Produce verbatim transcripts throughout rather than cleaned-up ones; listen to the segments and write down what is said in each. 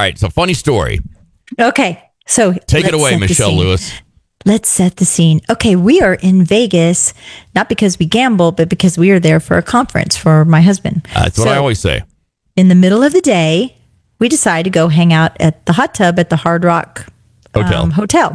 right. So funny story. Okay. So take it away, Michelle Lewis. Let's set the scene. Okay. We are in Vegas, not because we gamble, but because we are there for a conference for my husband. Uh, that's what so, I always say. In the middle of the day, we decide to go hang out at the hot tub at the Hard Rock Hotel. Um, hotel.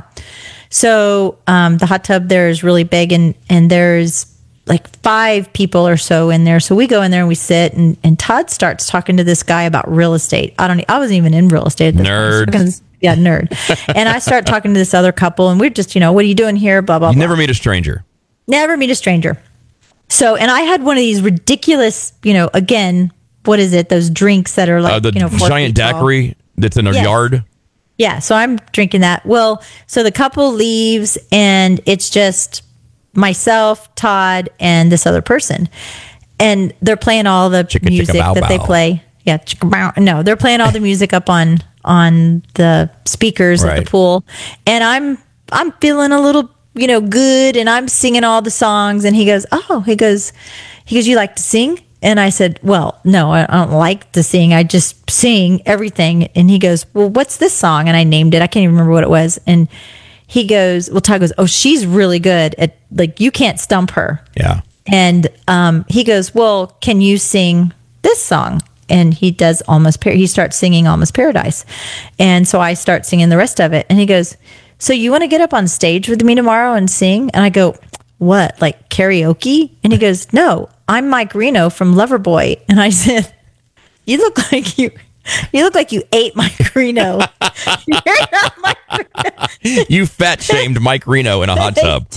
So um, the hot tub there is really big, and, and there's like five people or so in there. So we go in there and we sit, and, and Todd starts talking to this guy about real estate. I don't, I wasn't even in real estate. At this nerd. Point, so yeah, nerd. And I start talking to this other couple, and we're just, you know, what are you doing here? Blah, blah, you blah. Never meet a stranger. Never meet a stranger. So, and I had one of these ridiculous, you know, again, what is it? Those drinks that are like, uh, the you know, giant daiquiri that's in a yes. yard. Yeah. So I'm drinking that. Well, so the couple leaves, and it's just myself, Todd, and this other person. And they're playing all the chicka, music chicka, bow, that bow. they play. Yeah. Chicka, bow. No, they're playing all the music up on, on the speakers right. at the pool. And I'm, I'm feeling a little, you know, good. And I'm singing all the songs. And he goes, oh, he goes, he goes, you like to sing? And I said, well, no, I don't like to sing. I just sing everything. And he goes, well, what's this song? And I named it. I can't even remember what it was. And he goes, well, Todd goes, oh, she's really good at, like, you can't stump her. Yeah. And um, he goes, well, can you sing this song? And he does Almost Par- he starts singing Almost Paradise. And so I start singing the rest of it. And he goes, so you want to get up on stage with me tomorrow and sing? And I go, what, like karaoke? And he goes, no, I'm Mike Reno from Loverboy. And I said, you look like you, you look like you ate Mike Reno. You're not Mike Reno. You fat shamed Mike Reno in a hot tub.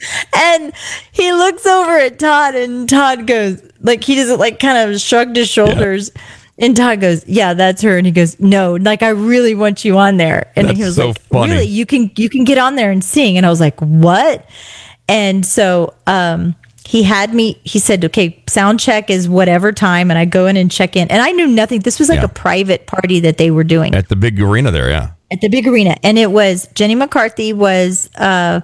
And he looks over at Todd, and Todd goes, like, he just like kind of shrugged his shoulders. Yeah. And Todd goes, yeah, that's her. And he goes, no, like, I really want you on there. And that's he was so like, funny. Really, you can, you can get on there and sing. And I was like, what? And so, um, he had me, he said, okay, sound check is whatever time. And I go in and check in. And I knew nothing. This was like yeah. a private party that they were doing. At the big arena there, yeah. At the big arena. And it was, Jenny McCarthy was, uh,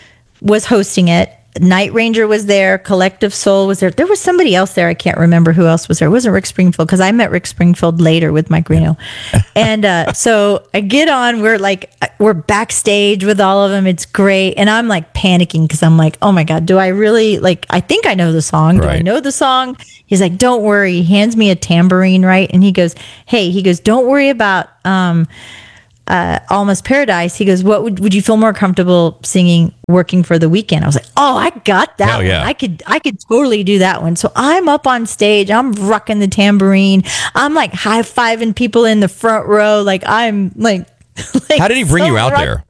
was hosting it. Night Ranger was there. Collective Soul was there. There was somebody else there. I can't remember who else was there. It wasn't Rick Springfield, because I met Rick Springfield later with Mike Reno. And uh, so I get on. We're like, we're backstage with all of them. It's great. And I'm like panicking, because I'm like, oh my God, do I really, like, I think I know the song. Do right. I know the song? He's like, don't worry. He hands me a tambourine, right? And he goes, hey, he goes, don't worry about um, uh, Almost Paradise. He goes, what would, would you feel more comfortable singing Working for the Weekend? I was like, oh, I got that Hell yeah. one. I could, I could totally do that one. So I'm up on stage. I'm rocking the tambourine. I'm like high-fiving people in the front row. Like, I'm like, like how did he bring so you out rock- there?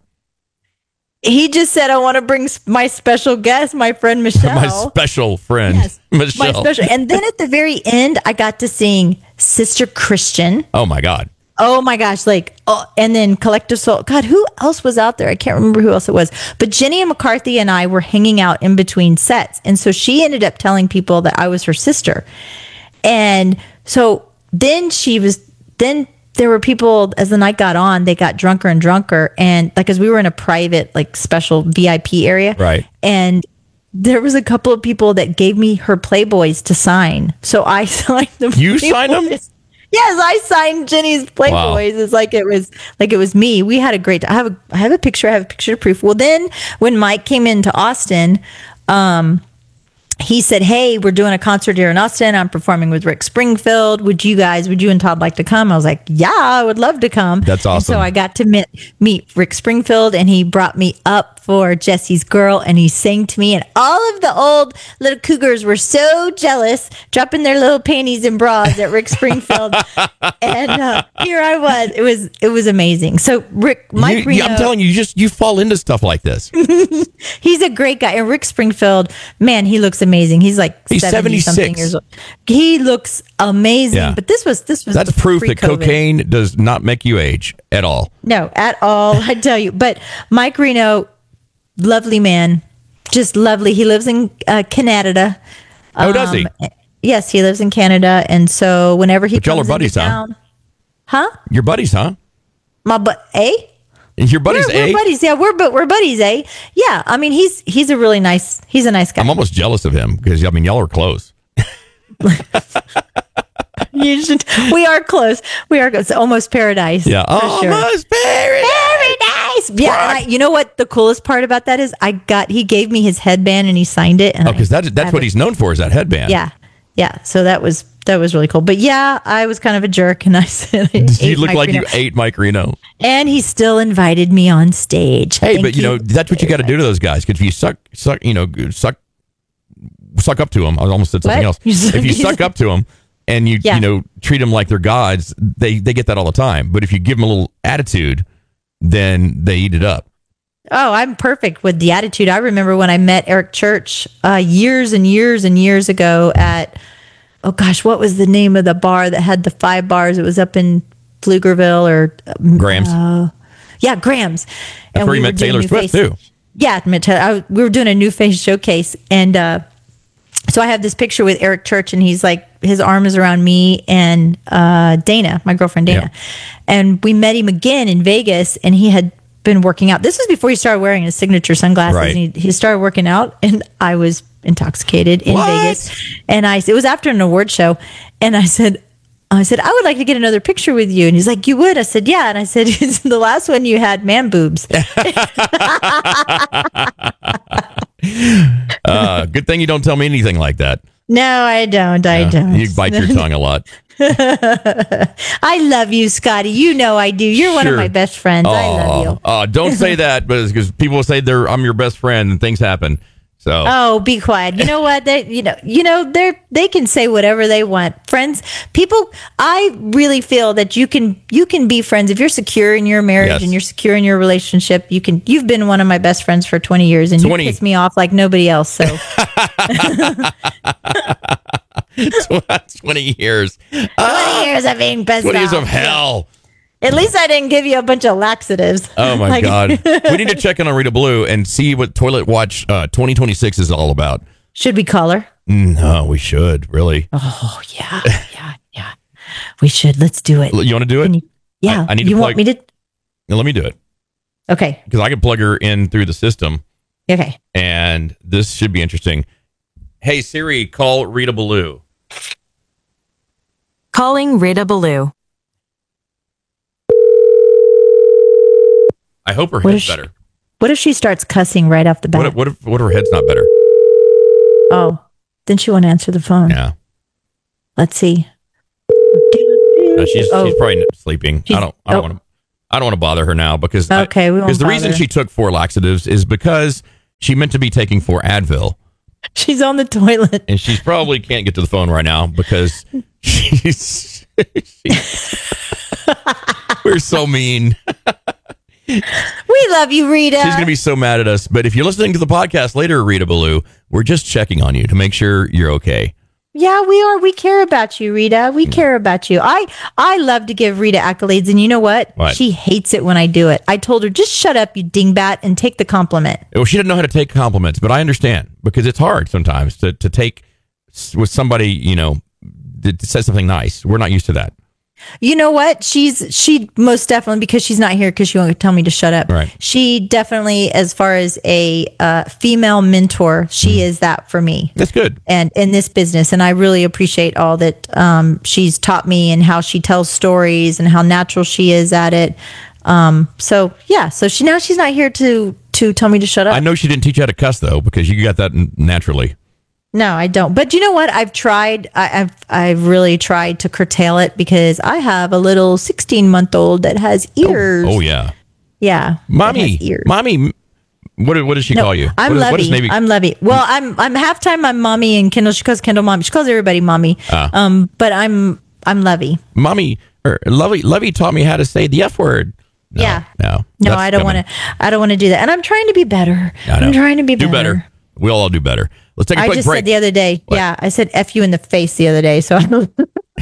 He just said, I want to bring my special guest, my friend Michelle. My special friend, yes, Michelle. My special. And then at the very end, I got to sing Sister Christian. Oh my God. Oh my gosh. Like, oh, and then Collective Soul. God, who else was out there? I can't remember who else it was. But Jenny McCarthy and I were hanging out in between sets. And so she ended up telling people that I was her sister. And so then she was, then there were people, as the night got on, they got drunker and drunker. And like, as we were in a private, like, special V I P area. Right. And there was a couple of people that gave me her Playboys to sign. So I signed them. You signed them? Yes, I signed Jenny's Playboys. Wow. It's like it was like it was me. We had a great. I have a I have a picture. I have a picture to proof. Well, then when Mike came into Austin, um, he said, "Hey, we're doing a concert here in Austin. I'm performing with Rick Springfield. Would you guys? Would you and Todd like to come?" I was like, "Yeah, I would love to come." That's awesome. And so I got to meet meet Rick Springfield, and he brought me up for Jesse's Girl, and he sang to me, and all of the old little cougars were so jealous, dropping their little panties and bras at Rick Springfield. And uh, here I was. It was it was amazing. So Rick, Mike you, Reno, I'm telling you, you just you fall into stuff like this. he's a great guy, and Rick Springfield, man, he looks amazing. He's like he's seventy seventy-six something years old. He looks amazing. Yeah. But this was this was That's proof that pre-COVID. cocaine does not make you age at all. No, at all. I tell you. But Mike Reno, lovely man, just lovely. He lives in uh, Canada. Oh, does he? Um, yes, he lives in Canada, and so whenever he But y'all comes are buddies, into huh? town, huh? Your buddies, huh? My but eh? Your buddies, we're, eh? we're buddies. Yeah, we're but we're buddies, eh? Yeah. I mean, he's he's a really nice. He's a nice guy. I'm almost jealous of him because I mean, y'all are close. You should. We are close. We are close. Almost paradise. Yeah. for sure. Almost paradise. Paradise. Yeah. And I, you know what? The coolest part about that is I got. He gave me his headband and he signed it. And Oh, because that's that's what he's known for is that headband. Yeah. Yeah. So that was that was really cool. But yeah, I was kind of a jerk, and I said, I You ate look Mike like Reno. you ate Mike Reno. And he still invited me on stage. Hey, Thank but you know that's what you got to do to those guys. Because if you suck, suck, you know, suck, suck up to them. I almost said something What? else. You suck- If you suck up to them and you Yeah. you know treat them like they're gods, they they get that all the time. But if you give them a little attitude, then they eat it up. Oh, I'm perfect with the attitude. I remember when I met Eric Church uh, years and years and years ago at, oh gosh, what was the name of the bar that had the five bars? It was up in Pflugerville or, um, Grams. uh, yeah, Grams. That's where you were met doing Taylor New Swift Face- too. Yeah, I met Taylor. I, we were doing a New Face showcase. And uh, so I have this picture with Eric Church, and he's like, his arm is around me and uh, Dana, my girlfriend Dana. Yeah. And we met him again in Vegas, and he had been working out. This was before he started wearing his signature sunglasses. Right. And he, he started working out, and I was intoxicated in What? Vegas. And I, it was after an award show, and I said, I said, I would like to get another picture with you. And he's like, you would? I said, yeah. And I said, it's the last one you had man boobs. Uh, good thing you don't tell me anything like that. No, I don't. I Uh, don't. You bite your tongue a lot. I love you, Scotty. You know I do. You're one of Sure. my best friends. I love you. Uh, don't say that, but because people will say they're I'm your best friend and things happen. So Oh, be quiet. You know what? They, you know, you know, they're they can say whatever they want. Friends, people. I really feel that you can you can be friends if you're secure in your marriage Yes. and you're secure in your relationship. You can. You've been one of my best friends for twenty years, and twenty you piss me off like nobody else. So twenty years. twenty years of being pissed twenty years off. of hell. At least I didn't give you a bunch of laxatives. Oh my Like- God. We need to check in on Rita Blue and see what Toilet Watch uh, twenty twenty-six is all about. Should we call her? No, we should really. Oh yeah, yeah, yeah. We should. Let's do it. You want to do Can it? you- yeah. I- I need to you want plug- me to? Now, let me do it Okay. because I can plug her in through the system, Okay. and this should be interesting. Hey Siri, call Rita Blue. Calling Rita Ballou. I hope her What head's is she- better. What if she starts cussing right off the bat? What if, what if what if her head's not better? Oh, then she won't answer the phone. Yeah, Let's see. no, she's Oh, she's probably sleeping. I She's- don't I don't oh. want to I don't want to bother her now because I- Okay, we won't because the reason bother. she took four laxatives is because she meant to be taking four Advil. she's on the toilet. And she's probably can't get to the phone right now because she's, she's we're so mean. We love you, Rita. She's gonna be so mad at us. But if you're listening to the podcast later, Rita Ballou, we're just checking on you to make sure you're okay. Yeah, we are. We care about you, Rita. We care about you. I I love to give Rita accolades, and you know what? What? She hates it when I do it. I told her, just shut up, you dingbat, and take the compliment. Well, she didn't know how to take compliments, but I understand because it's hard sometimes to to take s- with somebody you know that says something nice. We're not used to that. You know what? She's she most definitely, because she's not here because she won't tell me to shut up. Right. She definitely, as far as a uh, female mentor, she Mm-hmm. is that for me. That's good. And in this business, and I really appreciate all that um, she's taught me and how she tells stories and how natural she is at it. Um, so yeah, so she now she's not here to to tell me to shut up. I know she didn't teach you how to cuss though because you got that n- naturally. No, I don't. But you know what? I've tried. I, I've I've really tried to curtail it because I have a little sixteen month old that has ears. Oh yeah, Yeah, that mommy, has ears. mommy. What did- what does she No, call you? I'm what is, Levy. what is Navy? I'm Levy. Well, I'm I'm half time. I'm mommy, and Kendall. She calls Kendall mommy. She calls everybody mommy. Ah. Um, but I'm I'm Levy. mommy or Levy. Levy taught me how to say the F word. No, Yeah. no, No, that's I don't coming. want to. I don't want to do that. And I'm trying to be better. I know. I'm trying to be do better. better. We'll all do better. Let's take a I quick just break. said the other day. What? Yeah, I said "f you" in the face the other day. So I don't.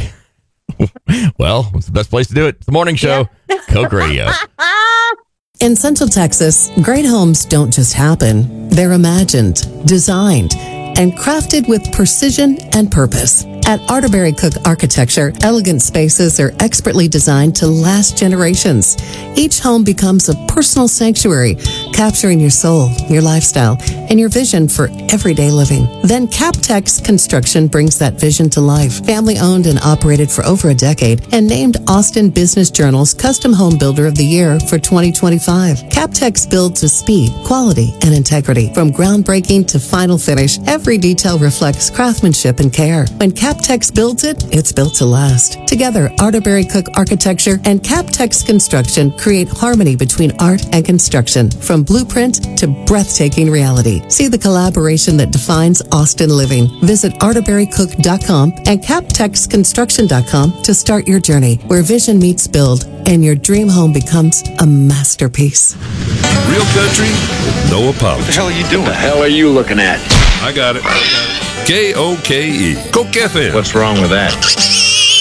Well, it's the best place to do it. It's the morning show, Coke Radio. In Central Texas, great homes don't just happen. They're imagined, designed, and crafted with precision and purpose. At Arterberry Cook Architecture, elegant spaces are expertly designed to last generations. Each home becomes a personal sanctuary, capturing your soul, your lifestyle, and your vision for everyday living. Then CapTex Construction brings that vision to life. Family owned and operated for over a decade and named Austin Business Journal's Custom Home Builder of the Year for twenty twenty-five. CapTex builds to speed, quality, and integrity. From groundbreaking to final finish, every detail reflects craftsmanship and care. When CapTex builds it, it's built to last. Together, Arterberry Cook Architecture and CapTex Construction create harmony between art and construction, from blueprint to breathtaking reality. See the collaboration that defines Austin living. Visit arterberry cook dot com and captex construction dot com to start your journey, where vision meets build and your dream home becomes a masterpiece. Real country with no apology. What the hell are you doing? The hell are you looking at? I got it. K O K E. Coke F M. What's wrong with that?